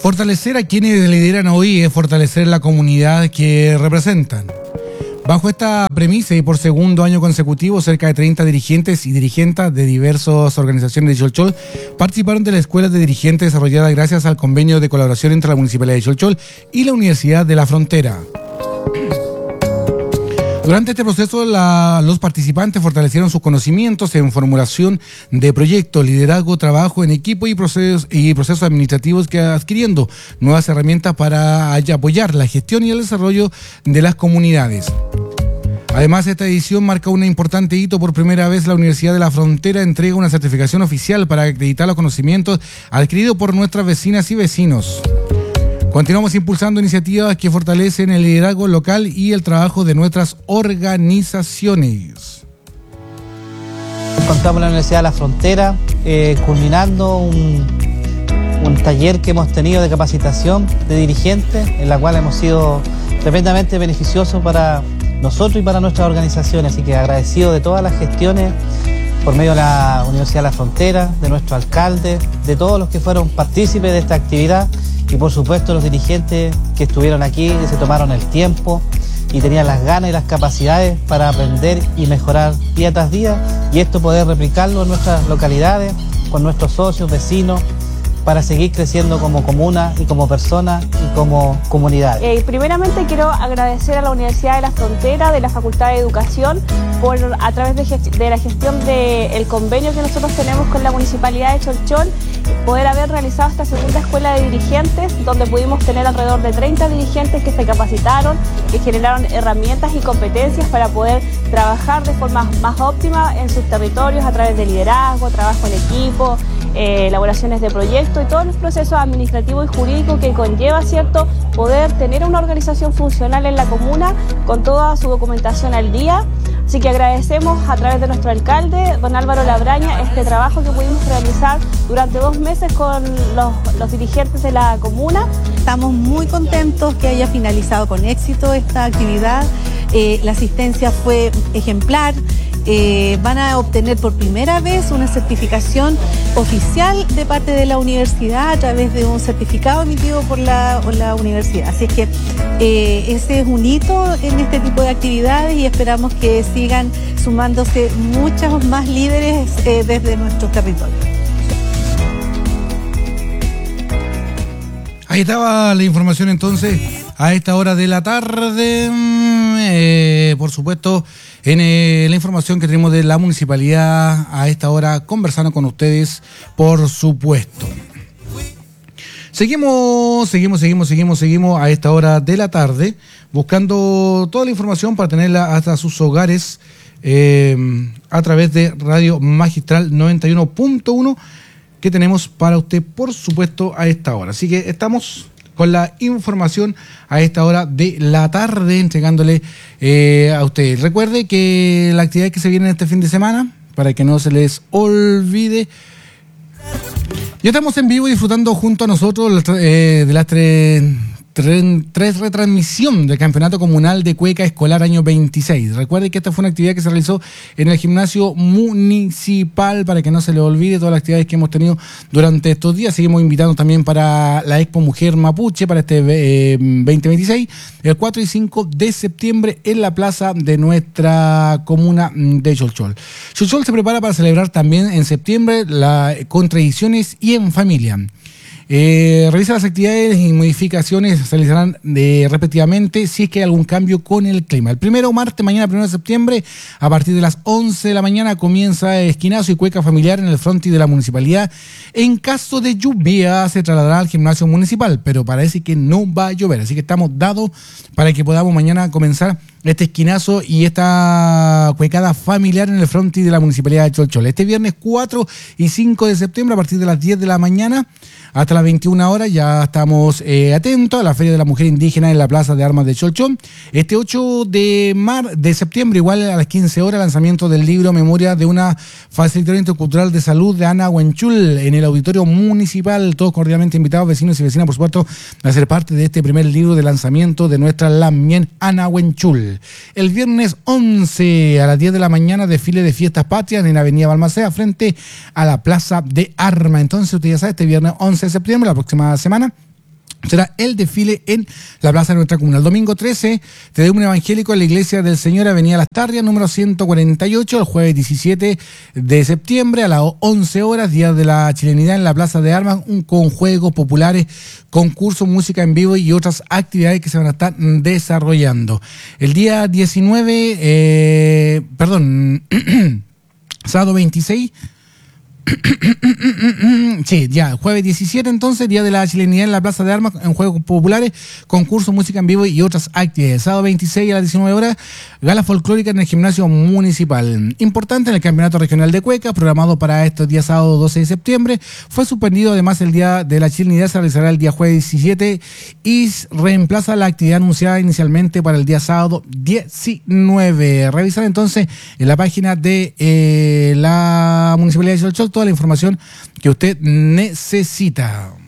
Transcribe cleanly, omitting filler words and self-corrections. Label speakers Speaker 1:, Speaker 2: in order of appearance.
Speaker 1: Fortalecer a quienes lideran hoy es fortalecer la comunidad que representan. Bajo esta premisa y por segundo año consecutivo, cerca de 30 dirigentes y dirigentas de diversas organizaciones de Cholchol participaron de la Escuela de Dirigentes desarrollada gracias al convenio de colaboración entre la Municipalidad de Cholchol y la Universidad de la Frontera. Durante este proceso, los participantes fortalecieron sus conocimientos en formulación de proyectos, liderazgo, trabajo en equipo y procesos administrativos, que adquiriendo nuevas herramientas para apoyar la gestión y el desarrollo de las comunidades. Además, esta edición marca un importante hito. Por primera vez, la Universidad de la Frontera entrega una certificación oficial para acreditar los conocimientos adquiridos por nuestras vecinas y vecinos. Continuamos impulsando iniciativas que fortalecen el liderazgo local y el trabajo de nuestras organizaciones.
Speaker 2: Encontramos en la Universidad de la Frontera, culminando un taller que hemos tenido de capacitación de dirigentes, en la cual hemos sido tremendamente beneficiosos para nosotros y para nuestras organizaciones. Así que agradecido de todas las gestiones por medio de la Universidad de la Frontera, de nuestro alcalde, de todos los que fueron partícipes de esta actividad. Y por supuesto los dirigentes que estuvieron aquí, que se tomaron el tiempo y tenían las ganas y las capacidades para aprender y mejorar día tras día, y esto poder replicarlo en nuestras localidades, con nuestros socios, vecinos, para seguir creciendo como comuna y como persona y como comunidad.
Speaker 3: Primeramente quiero agradecer a la Universidad de la Frontera, de la Facultad de Educación, por a través de la gestión del convenio que nosotros tenemos con la Municipalidad de Cholchol, poder haber realizado esta segunda escuela de dirigentes, donde pudimos tener alrededor de 30 dirigentes que se capacitaron, que generaron herramientas y competencias para poder trabajar de forma más óptima en sus territorios a través de liderazgo, trabajo en equipo, elaboraciones de proyectos y todos los procesos administrativos y jurídicos que conlleva, ¿cierto?, poder tener una organización funcional en la comuna con toda su documentación al día. Así que agradecemos a través de nuestro alcalde, don Álvaro Labraña, este trabajo que pudimos realizar durante 2 meses con los dirigentes de la comuna.
Speaker 4: Estamos muy contentos que haya finalizado con éxito esta actividad. La asistencia fue ejemplar. Van a obtener por primera vez una certificación oficial de parte de la universidad a través de un certificado emitido por la universidad. Así es que ese es un hito en este tipo de actividades y esperamos que sigan sumándose muchos más líderes desde nuestro territorio.
Speaker 1: Ahí estaba la información entonces a esta hora de la tarde. Por supuesto, en la información que tenemos de la municipalidad a esta hora, conversando con ustedes, por supuesto. Seguimos a esta hora de la tarde, buscando toda la información para tenerla hasta sus hogares a través de Radio Magistral 91.1 que tenemos para usted, por supuesto, a esta hora. Así que estamos con la información a esta hora de la tarde, entregándole a ustedes. Recuerde que la actividad que se viene este fin de semana, para que no se les olvide, ya estamos en vivo disfrutando junto a nosotros de las tres retransmisión del Campeonato Comunal de Cueca Escolar año 26. Recuerde que esta fue una actividad que se realizó en el gimnasio municipal, para que no se le olvide todas las actividades que hemos tenido durante estos días. Seguimos invitando también para la Expo Mujer Mapuche para este 2026, el 4 y 5 de septiembre en la plaza de nuestra comuna de Cholchol. Cholchol se prepara para celebrar también en septiembre con tradiciones y en familia. Revisa las actividades y modificaciones se realizarán respectivamente si es que hay algún cambio con el clima. El mañana 1 de septiembre, a partir de las 11 de la mañana, comienza esquinazo y cueca familiar en el frontis de la municipalidad. En caso de lluvia, se trasladará al gimnasio municipal, pero parece que no va a llover, así que estamos dados para que podamos mañana comenzar este esquinazo y esta cuecada familiar en el frontis de la municipalidad de Cholchol. Este viernes 4 y 5 de septiembre, a partir de las 10 de la mañana hasta las 21 horas, ya estamos atentos a la Feria de la Mujer Indígena en la Plaza de Armas de Cholchol. Este 8 de septiembre, igual a las 15 horas, lanzamiento del libro Memoria de una facilitadora intercultural de salud de Ana Huenchul en el auditorio municipal. Todos cordialmente invitados, vecinos y vecinas, por supuesto, a ser parte de este primer libro de lanzamiento de nuestra Lamien Ana Huenchul. El viernes 11 a las 10 de la mañana, desfile de fiestas patrias en la avenida Balmaceda frente a la Plaza de Armas. Entonces, usted ya sabe, este viernes 11 de septiembre, la próxima semana, será el desfile en la plaza de nuestra comuna. El domingo 13, Tedeum Evangélico en la Iglesia del Señor, Avenida Las Tarrias, número 148, el jueves 17 de septiembre a las 11 horas, Día de la Chilenidad en la Plaza de Armas, con juegos populares, concursos, música en vivo y otras actividades que se van a estar desarrollando. El día 19, sábado 26, sí, ya, jueves 17 entonces, Día de la Chilenidad en la Plaza de Armas, en juegos populares, concursos, música en vivo y otras actividades. Sábado 26 a las 19 horas, gala folclórica en el gimnasio municipal. Importante, en el Campeonato Regional de Cueca, programado para estos días sábado 12 de septiembre, fue suspendido. Además, el Día de la Chilenidad se realizará el día jueves 17 y reemplaza la actividad anunciada inicialmente para el día sábado 19. Revisar entonces en la página de la Municipalidad de Cholchol toda la información que usted necesita.